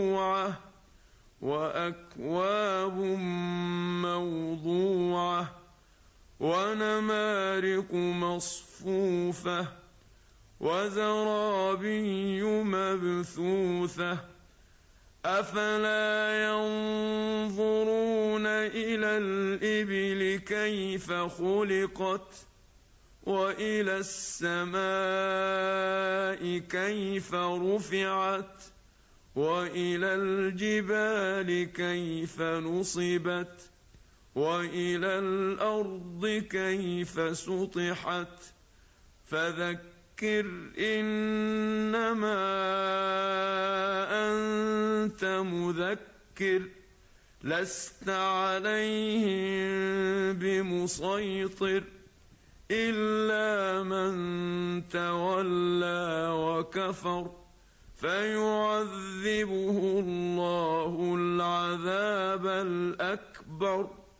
وأكواب موضوعة ونمارق مصفوفة وزرابي مبثوثة أفلا ينظرون إلى الإبل كيف خلقت وإلى السماء كيف رفعت وإلى الجبال كيف نصبت وإلى الأرض كيف سطحت فذكر إنما أنت مذكر لست عليهم بمسيطر إلا من تولى وكفر فيعذبه الله العذاب الأكبر